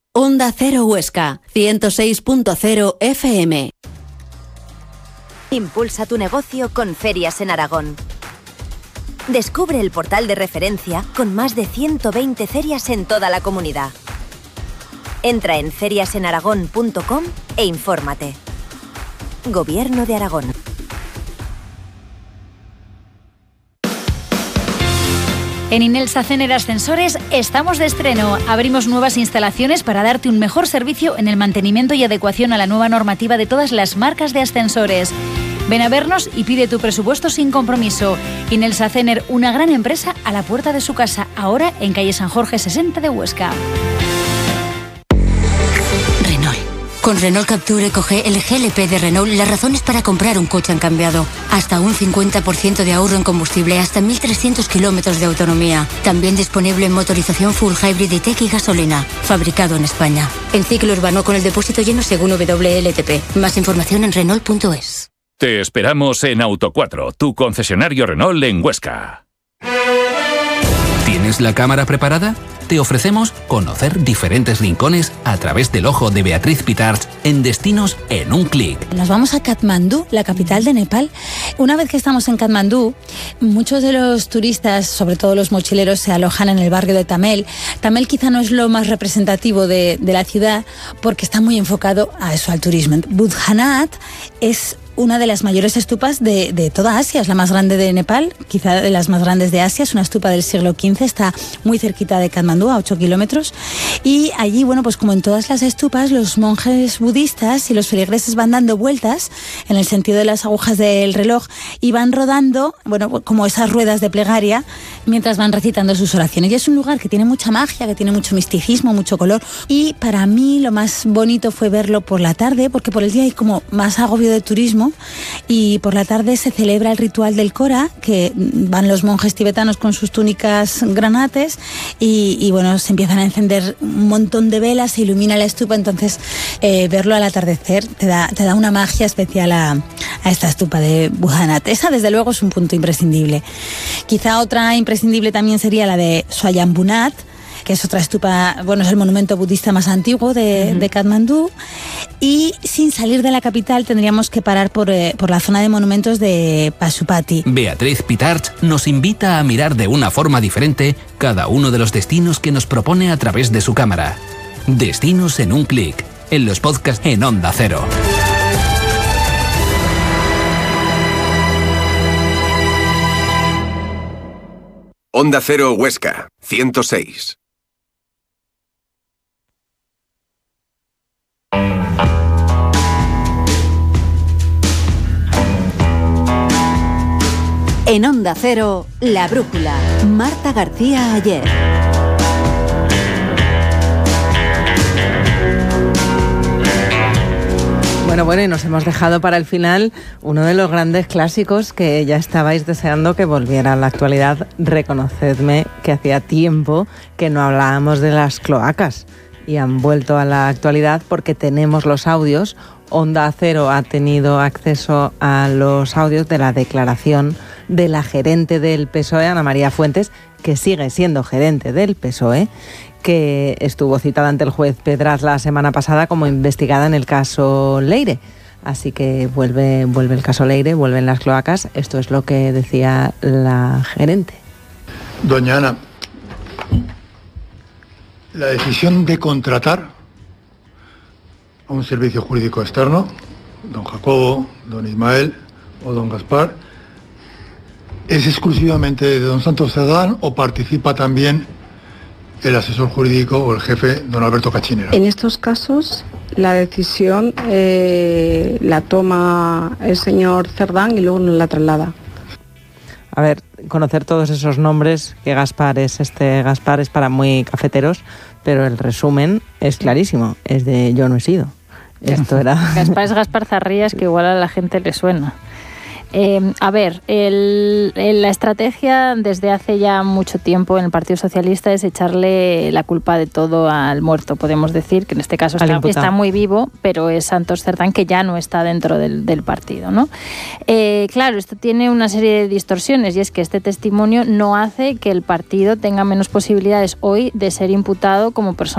Onda Cero Huesca, 106.0 FM. Impulsa tu negocio con Ferias en Aragón. Descubre el portal de referencia con más de 120 ferias en toda la comunidad. Entra en feriasenaragón.com e infórmate. Gobierno de Aragón. En Inelsa Cener Ascensores estamos de estreno. Abrimos nuevas instalaciones para darte un mejor servicio en el mantenimiento y adecuación a la nueva normativa de todas las marcas de ascensores. Ven a vernos y pide tu presupuesto sin compromiso. Inelsa Cener, una gran empresa a la puerta de su casa, ahora en calle San Jorge 60 de Huesca. Renault. Con Renault Captur EcoG, el GLP de Renault, las razones para comprar un coche han cambiado. Hasta un 50% de ahorro en combustible, hasta 1.300 kilómetros de autonomía. También disponible en motorización full hybrid y tech y gasolina. Fabricado en España. En ciclo urbano con el depósito lleno según WLTP. Más información en Renault.es. Te esperamos en Auto 4, tu concesionario Renault en Huesca. ¿Tienes la cámara preparada? Te ofrecemos conocer diferentes rincones a través del ojo de Beatriz Pitarch en Destinos en un clic. Nos vamos a Katmandú, la capital de Nepal. Una vez que estamos en Katmandú, muchos de los turistas, sobre todo los mochileros, se alojan en el barrio de Tamel. Tamel quizá no es lo más representativo de la ciudad porque está muy enfocado a eso, al turismo. Budhanath es una de las mayores estupas de toda Asia, es la más grande de Nepal, quizá de las más grandes de Asia, es una estupa del siglo XV, está muy cerquita de Katmandú, a 8 kilómetros, y allí, bueno, pues como en todas las estupas, los monjes budistas y los feligreses van dando vueltas, en el sentido de las agujas del reloj, y van rodando, bueno, como esas ruedas de plegaria, mientras van recitando sus oraciones, y es un lugar que tiene mucha magia, que tiene mucho misticismo, mucho color, y para mí lo más bonito fue verlo por la tarde, porque por el día hay como más agobio de turismo, y por la tarde se celebra el ritual del Kora, que van los monjes tibetanos con sus túnicas granates y bueno, se empiezan a encender un montón de velas, se ilumina la estupa, entonces verlo al atardecer te da una magia especial a esta estupa de Budhanath. Esa desde luego es un punto imprescindible. Quizá otra imprescindible también sería la de Swayambhunath, que es otra estupa, bueno, es el monumento budista más antiguo de Katmandú. Y sin salir de la capital tendríamos que parar por la zona de monumentos de Pasupati. Beatriz Pitarch nos invita a mirar de una forma diferente cada uno de los destinos que nos propone a través de su cámara. Destinos en un clic, en los podcasts en Onda Cero. Onda Cero Huesca, 106. En Onda Cero, La Brújula. Marta García Ayer. Bueno, y nos hemos dejado para el final uno de los grandes clásicos que ya estabais deseando que volviera a la actualidad. Reconocedme que hacía tiempo que no hablábamos de las cloacas y han vuelto a la actualidad porque tenemos los audios. Onda Cero ha tenido acceso a los audios de la declaración de la gerente del PSOE, Ana María Fuentes, que sigue siendo gerente del PSOE, que estuvo citada ante el juez Pedraz la semana pasada como investigada en el caso Leire. Así que vuelve el caso Leire, vuelven las cloacas. Esto es lo que decía la gerente. Doña Ana, la decisión de contratar a un servicio jurídico externo, don Jacobo, don Ismael o don Gaspar, ¿es exclusivamente de don Santos Cerdán o participa también el asesor jurídico o el jefe, don Alberto Cachinera? En estos casos, la decisión la toma el señor Cerdán y luego nos la traslada. A ver, conocer todos esos nombres, que Gaspar es para muy cafeteros, pero el resumen es clarísimo, es de yo no he sido. Esto era... Gaspar es Gaspar Zarrías, que igual a la gente le suena. La estrategia desde hace ya mucho tiempo en el Partido Socialista es echarle la culpa de todo al muerto, podemos decir, que en este caso está muy vivo, pero es Santos Cerdán, que ya no está dentro del partido, ¿no? Claro, esto tiene una serie de distorsiones, y es que este testimonio no hace que el partido tenga menos posibilidades hoy de ser imputado como persona